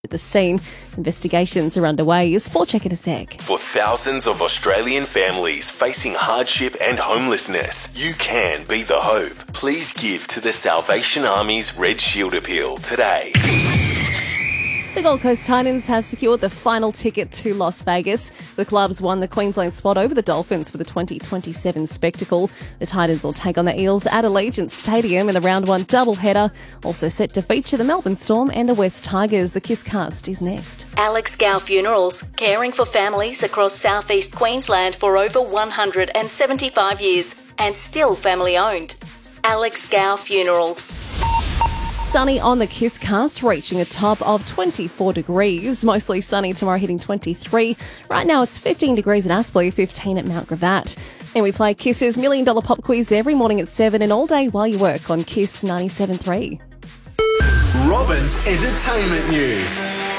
at the scene. Investigations are underway. Sport check in a sec. For thousands of Australian families facing hardship and homelessness, you can be the hope. Please give to the Salvation Army's Red Shield Appeal today. The Gold Coast Titans have secured the final ticket to Las Vegas. The clubs won the Queensland spot over the Dolphins for the 2027 spectacle. The Titans will take on the Eels at Allegiant Stadium in the round one doubleheader. Also set to feature the Melbourne Storm and the West Tigers. The Kiss Cast is next. Alex Gow Funerals, caring for families across southeast Queensland for over 175 years and still family owned. Alex Gow Funerals. Sunny on the Kiss Cast, reaching a top of 24 degrees. Mostly sunny tomorrow, hitting 23. Right now it's 15 degrees at Aspley, 15 at Mount Gravatt. And we play Kiss's $1 Million Pop Quiz every morning at 7 and all day while you work on Kiss 97.3. Robin's entertainment news.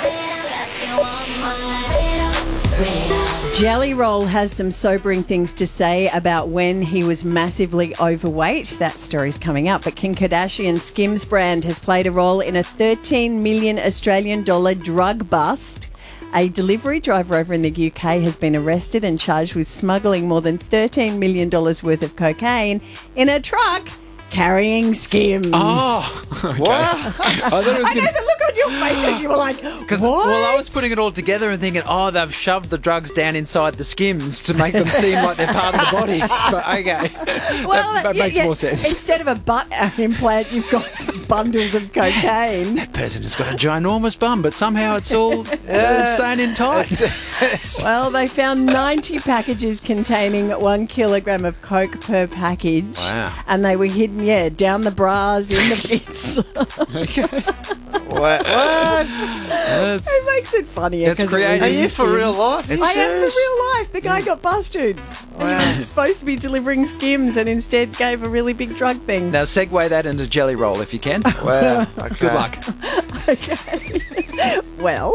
Jelly Roll has some sobering things to say about when he was massively overweight. That story's coming up. But Kim Kardashian's Skims brand has played a role in a 13 million Australian dollar drug bust. A delivery driver over in the UK has been arrested and charged with smuggling more than $13 million worth of cocaine in a truck carrying Skims. Oh, okay. What? I know the look on your face as you were like, what? Well, I was putting it all together and thinking, they've shoved the drugs down inside the Skims to make them seem like they're part of the body. But okay, well, that makes more sense. Instead of a butt implant, you've got bundles of cocaine. That person has got a ginormous bum, but somehow it's all staying in tight. Well, they found 90 packages containing 1 kilogram of coke per package. Wow. And they were hidden, down the bras, in the bits. Okay. What? It makes it funnier. It's creative. Are you for real life? I am for real life. The guy got busted. And he was supposed to be delivering Skims and instead gave a really big drug thing. Now segue that into Jelly Roll if you can. Wow. Okay. Good luck. Okay. Well,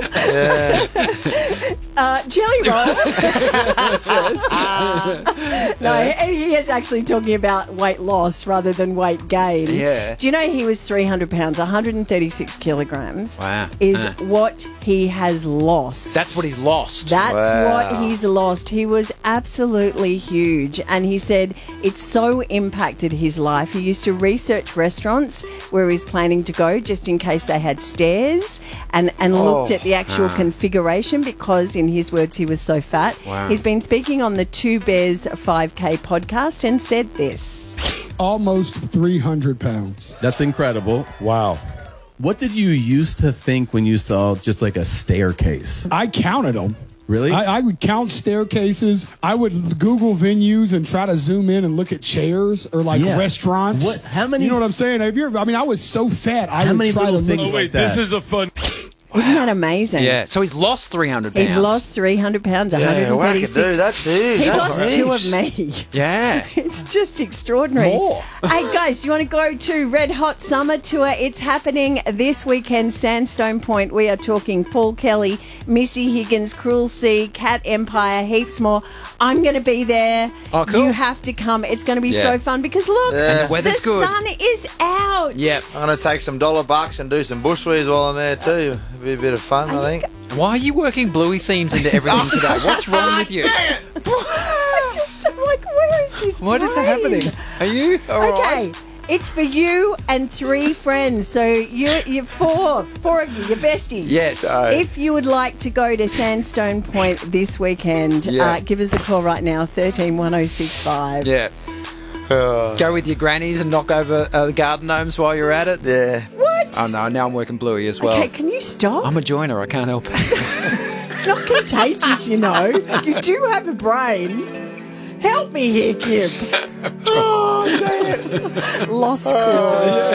Jelly Roll. No, he is actually talking about weight loss rather than weight gain. Yeah. Do you know he was 300 pounds, 136 kilograms? Wow. Is what he has lost. That's what he's lost. That's what he's lost. He was absolutely huge. And he said it's so impacted his life. He used to research restaurants where he's planning to go just in case they had stairs and looked at the actual configuration because, in his words, he was so fat. Wow. He's been speaking on the Two Bears 5K podcast and said this. Almost 300 pounds. That's incredible. Wow. What did you used to think when you saw just like a staircase? I counted them. Really? I would count staircases. I would Google venues and try to zoom in and look at chairs or restaurants. What? How many? You know what I'm saying? I was so fat. How many little things like that? This is a fun. Isn't that amazing? Yeah. So he's lost 300 pounds. He's lost 300 pounds, 136. Dude, that's huge. He's That's lost huge. 2 of me. Yeah. It's just extraordinary. More. Hey, guys, do you want to go to Red Hot Summer Tour? It's happening this weekend, Sandstone Point. We are talking Paul Kelly, Missy Higgins, Cruel Sea, Cat Empire, heaps more. I'm going to be there. Oh, cool. You have to come. It's going to be so fun because, look, And the weather's good. sun is out. Yep. I'm going to take some $1 and do some bushweeds while I'm there too. It'll be a bit of fun, I think. Why are you working Bluey themes into everything today? What's wrong with you? I'm like, where is his What is brain? happening? Are you all right? Okay, it's for you and 3 friends. So you're four of you, your besties. Yes. If you would like to go to Sandstone Point this weekend, give us a call right now, 13 1065. Yeah. Go with your grannies and knock over garden gnomes while you're at it. Yeah. What? Oh no, now I'm working Bluey as well. Okay, can you stop? I'm a joiner, I can't help it. It's not contagious, you know. You do have a brain. Help me here, Kim. Oh, man. Lost cause.